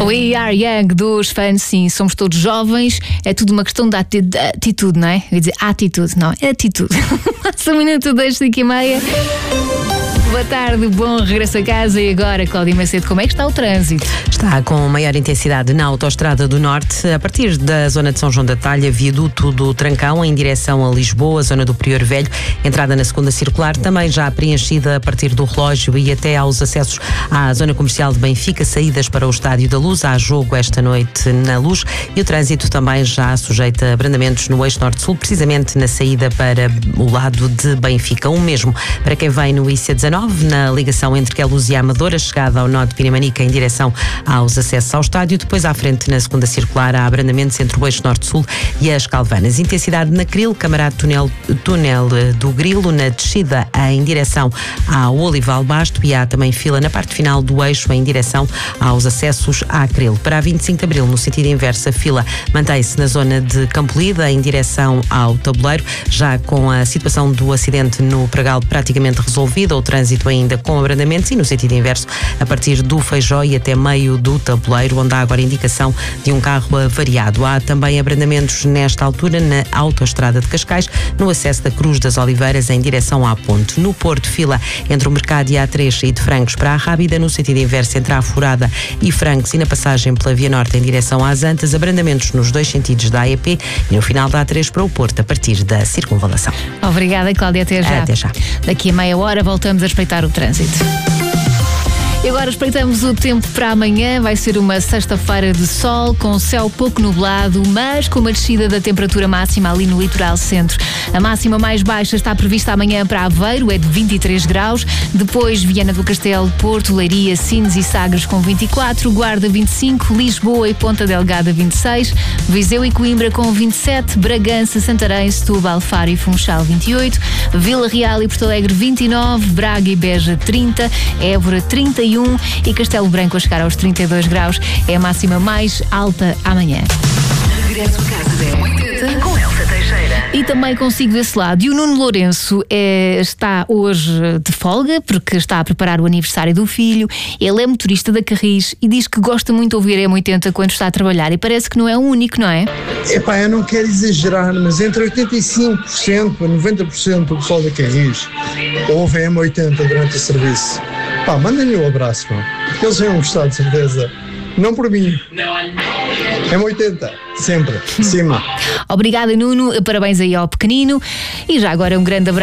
We Are Young dos fãs, sim, somos todos jovens, é tudo uma questão de atitude, não é? Eu ia dizer atitude, não, é atitude. Passa um minuto das 5h30. Boa tarde, bom regresso a casa. E agora, Cláudia Macedo, como é que está o trânsito? Está com maior intensidade na Autostrada do Norte, a partir da zona de São João da Talha, viaduto do Trancão, em direção a Lisboa, zona do Prior Velho, entrada na segunda circular, também já preenchida a partir do relógio e até aos acessos à zona comercial de Benfica, saídas para o Estádio da Luz. Há jogo esta noite na Luz e o trânsito também já sujeita abrandamentos no eixo norte-sul, precisamente na saída para o lado de Benfica. O mesmo para quem vem no IC19, na ligação entre Queluz e Amadora, chegada ao nó de Pinamanica em direção aos acessos ao estádio. Depois à frente, na segunda circular, há abrandamentos entre o eixo norte-sul e as Calvanas. Intensidade na Cril, camarada túnel do Grilo, na descida em direção ao Olival Basto, e há também fila na parte final do eixo em direção aos acessos à Cril. Para a 25 de Abril, no sentido inverso, a fila mantém-se na zona de Campolida em direção ao Tabuleiro, já com a situação do acidente no Pragal praticamente resolvida, o trânsito ainda com abrandamentos, e no sentido inverso, a partir do Feijó e até meio do Tabuleiro, onde há agora indicação de um carro avariado. Há também abrandamentos nesta altura na Autostrada de Cascais, no acesso da Cruz das Oliveiras em direção à Ponte. No Porto, fila entre o Mercado e a A3 e de Francos para a Rábida, no sentido inverso entre a Furada e Francos, e na passagem pela Via Norte em direção às Antas, abrandamentos nos dois sentidos da AEP e no final da A3 para o Porto, a partir da Circunvalação. Obrigada, Cláudia, até já. Até já. Daqui a meia hora voltamos a respeitar o trânsito. E agora espreitamos o tempo para amanhã. Vai ser uma sexta-feira de sol, com céu pouco nublado, mas com uma descida da temperatura máxima ali no litoral centro. A máxima mais baixa está prevista amanhã para Aveiro, é de 23 graus. Depois Viana do Castelo, Porto, Leiria, Sines e Sagres com 24, Guarda 25, Lisboa e Ponta Delgada 26, Viseu e Coimbra com 27, Bragança, Santarém, Setúbal, Faro e Funchal 28, Vila Real e Porto Alegre 29, Braga e Beja 30, Évora 31 e Castelo Branco a chegar aos 32 graus. É a máxima mais alta amanhã. Regresso a casa da 80 com Elsa Teixeira. E também consigo desse lado. E o Nuno Lourenço está hoje de folga, porque está a preparar o aniversário do filho. Ele é motorista da Carris e diz que gosta muito de ouvir a M80 quando está a trabalhar. E parece que não é o único, não é? Epá, eu não quero exagerar, mas entre 85% a 90% do pessoal da Carris ouve a M80 durante o serviço. Pá, mandem-lhe um abraço, pá. Eles iam gostar, de certeza. Não por mim. M80, sempre, cima. Obrigada, Nuno. Parabéns aí ao pequenino. E já agora um grande abraço.